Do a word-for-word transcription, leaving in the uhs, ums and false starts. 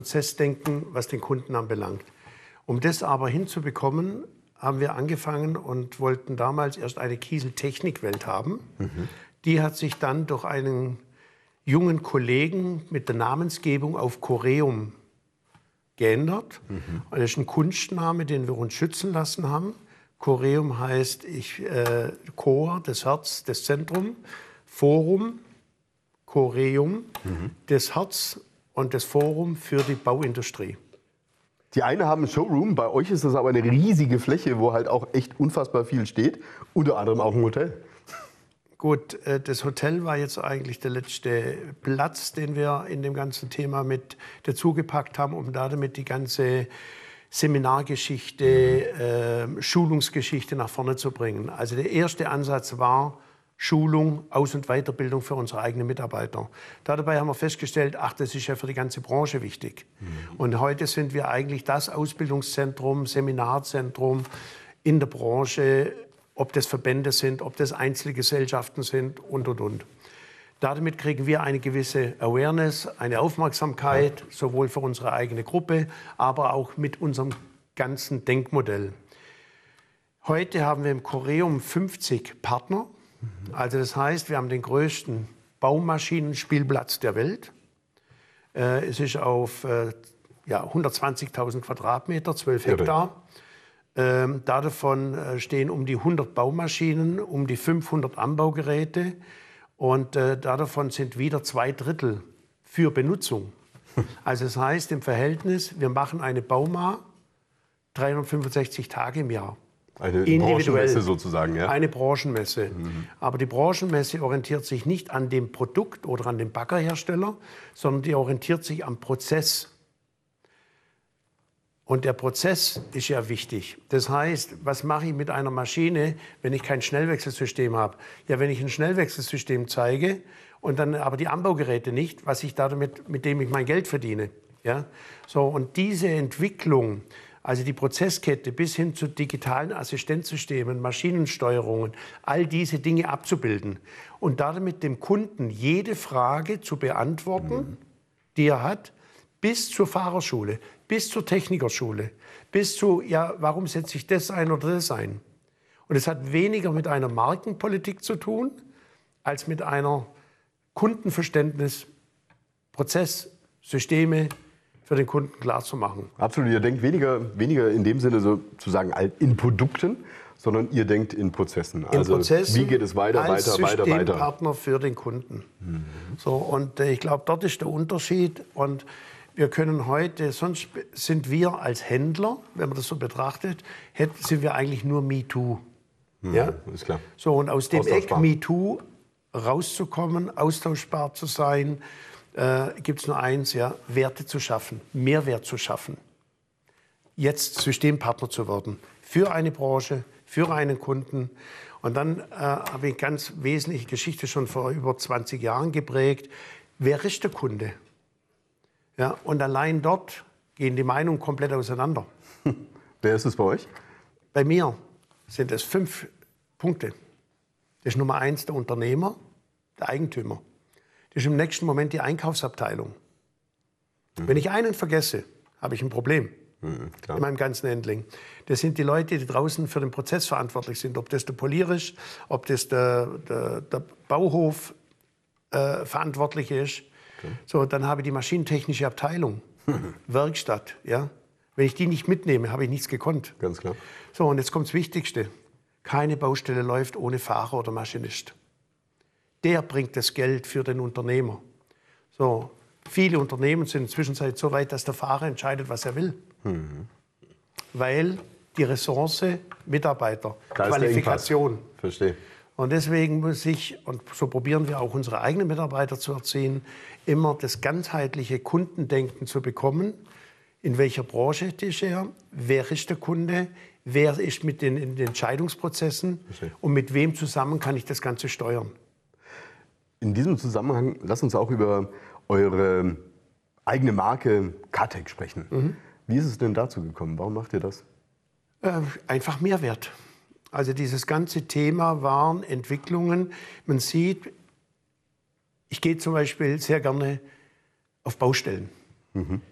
Prozessdenken, was den Kunden anbelangt. Um das aber hinzubekommen, haben wir angefangen und wollten damals erst eine Kieseltechnikwelt haben. Mhm. Die hat sich dann durch einen jungen Kollegen mit der Namensgebung auf Coreum geändert. Mhm. Das ist ein Kunstname, den wir uns schützen lassen haben. Coreum heißt ich, äh, Chor, das Herz, das Zentrum, Forum, Coreum, mhm. das Herz und das Forum für die Bauindustrie. Die einen haben einen Showroom, bei euch ist das aber eine riesige Fläche, wo halt auch echt unfassbar viel steht, unter anderem auch ein Hotel. Gut, das Hotel war jetzt eigentlich der letzte Platz, den wir in dem ganzen Thema mit dazugepackt haben, um damit die ganze Seminargeschichte, äh, Schulungsgeschichte nach vorne zu bringen. Also der erste Ansatz war Schulung, Aus- und Weiterbildung für unsere eigenen Mitarbeiter. Dabei haben wir festgestellt, ach, das ist ja für die ganze Branche wichtig. Mhm. Und heute sind wir eigentlich das Ausbildungszentrum, Seminarzentrum in der Branche, ob das Verbände sind, ob das Einzelgesellschaften sind und, und, und. Damit kriegen wir eine gewisse Awareness, eine Aufmerksamkeit, sowohl für unsere eigene Gruppe, aber auch mit unserem ganzen Denkmodell. Heute haben wir im Coreum fünfzig Partner. Also das heißt, wir haben den größten Baumaschinenspielplatz der Welt. Äh, es ist auf äh, ja, hundertzwanzigtausend Quadratmeter, zwölf Hektar. Ähm, davon äh, stehen um die hundert Baumaschinen, um die fünfhundert Anbaugeräte. Und äh, davon sind wieder zwei Drittel für Benutzung. Also das heißt im Verhältnis, wir machen eine Bauma dreihundertfünfundsechzig Tage im Jahr. Eine Branchenmesse sozusagen, ja? Eine Branchenmesse. Mhm. Aber die Branchenmesse orientiert sich nicht an dem Produkt oder an dem Baggerhersteller, sondern die orientiert sich am Prozess. Und der Prozess ist ja wichtig. Das heißt, was mache ich mit einer Maschine, wenn ich kein Schnellwechselsystem habe? Ja, wenn ich ein Schnellwechselsystem zeige und dann aber die Anbaugeräte nicht, was ich damit, mit dem ich mein Geld verdiene. Ja? So, und diese Entwicklung, also die Prozesskette bis hin zu digitalen Assistenzsystemen, Maschinensteuerungen, all diese Dinge abzubilden und damit dem Kunden jede Frage zu beantworten, mhm. die er hat, bis zur Fahrerschule, bis zur Technikerschule, bis zu, ja, warum setze ich das ein oder das ein? Und es hat weniger mit einer Markenpolitik zu tun, als mit einer Kundenverständnis, Prozess, Systeme, für den Kunden klar zu machen. Absolut, ihr denkt weniger, weniger in dem Sinne sozusagen in Produkten, sondern ihr denkt in Prozessen. In also Prozessen wie geht es weiter, als weiter, weiter, weiter. Systempartner für den Kunden. Mhm. So, und äh, ich glaube, dort ist der Unterschied. Und wir können heute, sonst sind wir als Händler, wenn man das so betrachtet, sind wir eigentlich nur MeToo. Mhm, ja? Ist klar. So, und aus dem Eck MeToo rauszukommen, austauschbar zu sein, Äh, gibt es nur eins, ja, Werte zu schaffen, Mehrwert zu schaffen. Jetzt Systempartner zu werden für eine Branche, für einen Kunden. Und dann äh, habe ich eine ganz wesentliche Geschichte schon vor über zwanzig Jahren geprägt. Wer ist der Kunde? Ja, und allein dort gehen die Meinungen komplett auseinander. Wer ist es bei euch? Bei mir sind es fünf Punkte. Das ist Nummer eins der Unternehmer, der Eigentümer. Das ist im nächsten Moment die Einkaufsabteilung. Mhm. Wenn ich einen vergesse, habe ich ein Problem mhm, in meinem ganzen Handling. Das sind die Leute, die draußen für den Prozess verantwortlich sind. Ob das der Polier ist, ob das der, der, der Bauhof äh, verantwortlich ist. Okay. So, dann habe ich die maschinentechnische Abteilung, mhm. Werkstatt. Ja? Wenn ich die nicht mitnehme, habe ich nichts gekonnt. Ganz klar. So, und jetzt kommt das Wichtigste. Keine Baustelle läuft ohne Fahrer oder Maschinist. Der bringt das Geld für den Unternehmer. So, viele Unternehmen sind inzwischen so weit, dass der Fahrer entscheidet, was er will. Mhm. Weil die Ressource, Mitarbeiter, da Qualifikation. Verstehe. Und deswegen muss ich, und so probieren wir auch unsere eigenen Mitarbeiter zu erziehen, immer das ganzheitliche Kundendenken zu bekommen. In welcher Branche ist er? Wer ist der Kunde? Wer ist mit den, in den Entscheidungsprozessen? Verstehe. Und mit wem zusammen kann ich das Ganze steuern? In diesem Zusammenhang, lasst uns auch über eure eigene Marke Kartec sprechen. Mhm. Wie ist es denn dazu gekommen? Warum macht ihr das? Äh, einfach Mehrwert. Also dieses ganze Thema waren Entwicklungen. Man sieht, ich gehe zum Beispiel sehr gerne auf Baustellen. Mhm.